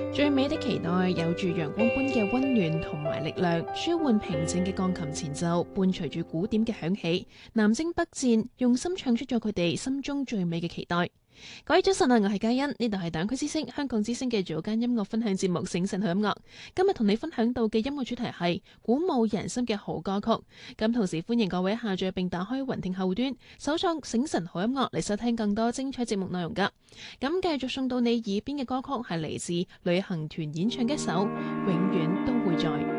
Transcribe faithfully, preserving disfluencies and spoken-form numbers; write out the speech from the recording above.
最美的期待有住陽光般嘅溫暖同埋力量，舒緩平靜嘅鋼琴前奏，伴隨住鼓點嘅響起，南征北戰，用心唱出咗佢哋心中最美嘅期待。各位早晨啊，我係嘉欣，呢度係大灣區之聲香港之聲嘅早間音樂分享節目《醒晨好音樂》。今日同你分享到嘅音樂主題係鼓舞人心嘅好歌曲。咁同時歡迎各位下載並打開雲聽後端，搜索《醒晨好音樂》嚟收聽更多精彩節目內容噶。咁繼續送到你耳邊嘅歌曲係嚟自旅行團演唱嘅一首《永遠都會在》。